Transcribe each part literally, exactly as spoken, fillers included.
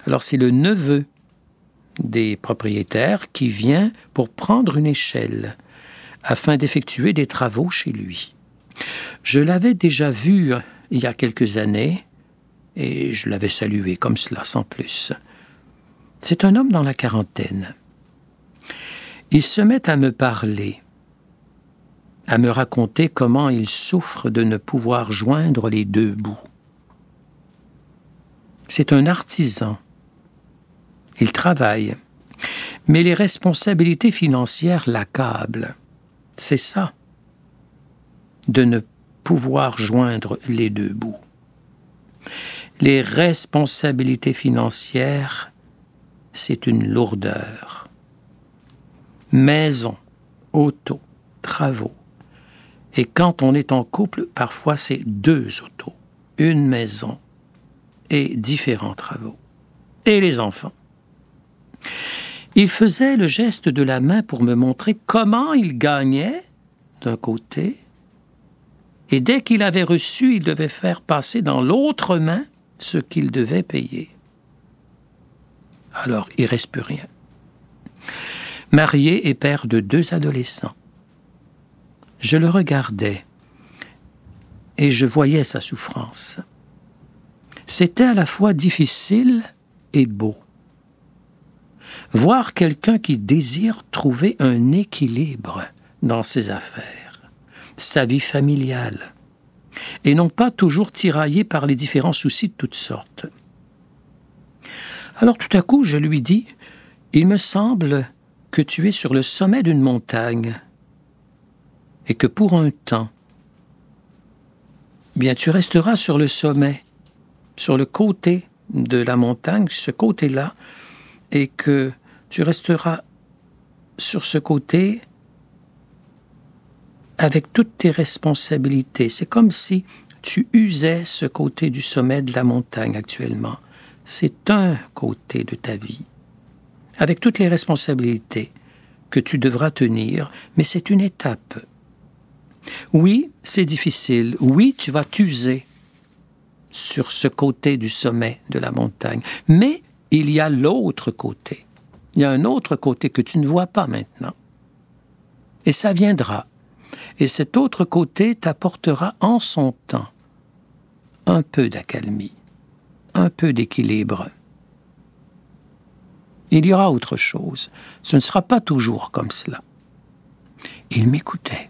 Alors c'est le neveu des propriétaires qui vient pour prendre une échelle afin d'effectuer des travaux chez lui. Je l'avais déjà vu il y a quelques années et je l'avais salué comme cela, sans plus. C'est un homme dans la quarantaine. Il se met à me parler, à me raconter comment il souffre de ne pouvoir joindre les deux bouts. C'est un artisan. Il travaille, mais les responsabilités financières l'accablent. C'est ça, de ne pouvoir joindre les deux bouts. Les responsabilités financières, c'est une lourdeur. Maison, auto, travaux. Et quand on est en couple, parfois c'est deux autos, une maison et différents travaux. Et les enfants. Il faisait le geste de la main pour me montrer comment il gagnait d'un côté, et dès qu'il avait reçu, il devait faire passer dans l'autre main ce qu'il devait payer. Alors, il ne reste plus rien. Marié et père de deux adolescents. Je le regardais et je voyais sa souffrance. C'était à la fois difficile et beau. Voir quelqu'un qui désire trouver un équilibre dans ses affaires, sa vie familiale, et non pas toujours tiraillé par les différents soucis de toutes sortes. Alors tout à coup, je lui dis, « Il me semble que tu es sur le sommet d'une montagne et que pour un temps, bien tu resteras sur le sommet, sur le côté de la montagne, ce côté-là, et que tu resteras sur ce côté avec toutes tes responsabilités. C'est comme si tu usais ce côté du sommet de la montagne actuellement. C'est un côté de ta vie, avec toutes les responsabilités que tu devras tenir, mais c'est une étape. Oui, c'est difficile. Oui, tu vas t'user sur ce côté du sommet de la montagne. Mais il y a l'autre côté. Il y a un autre côté que tu ne vois pas maintenant. Et ça viendra. Et cet autre côté t'apportera en son temps un peu d'accalmie, un peu d'équilibre. Il y aura autre chose. Ce ne sera pas toujours comme cela. Il m'écoutait.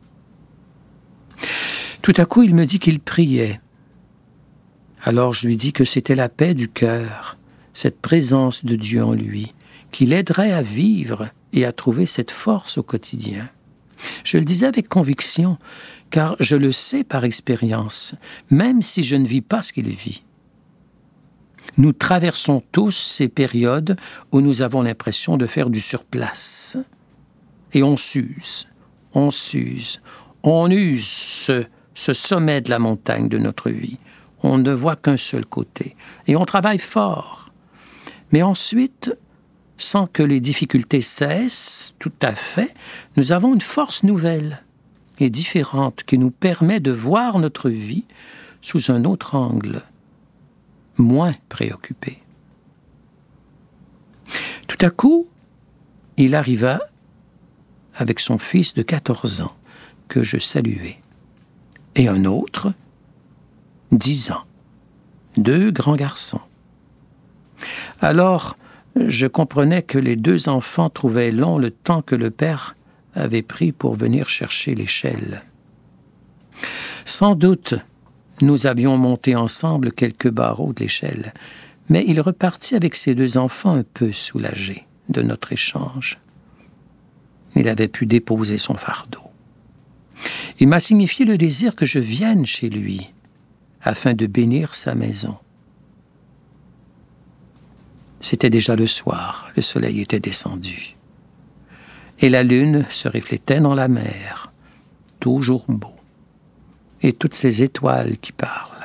Tout à coup, il me dit qu'il priait. Alors je lui dis que c'était la paix du cœur, cette présence de Dieu en lui, qui l'aiderait à vivre et à trouver cette force au quotidien. Je le disais avec conviction, car je le sais par expérience, même si je ne vis pas ce qu'il vit. Nous traversons tous ces périodes où nous avons l'impression de faire du surplace. Et on s'use, on s'use, on use ce, ce sommet de la montagne de notre vie. On ne voit qu'un seul côté. Et on travaille fort. Mais ensuite, sans que les difficultés cessent tout à fait, nous avons une force nouvelle et différente qui nous permet de voir notre vie sous un autre angle, moins préoccupé. Tout à coup, il arriva avec son fils de quatorze ans, que je saluais, et un autre, dix ans, deux grands garçons. Alors, je comprenais que les deux enfants trouvaient long le temps que le père avait pris pour venir chercher l'échelle. Sans doute, nous avions monté ensemble quelques barreaux de l'échelle, mais il repartit avec ses deux enfants un peu soulagés de notre échange. Il avait pu déposer son fardeau. Il m'a signifié le désir que je vienne chez lui afin de bénir sa maison. C'était déjà le soir, le soleil était descendu. Et la lune se reflétait dans la mer, toujours beau. Et toutes ces étoiles qui parlent.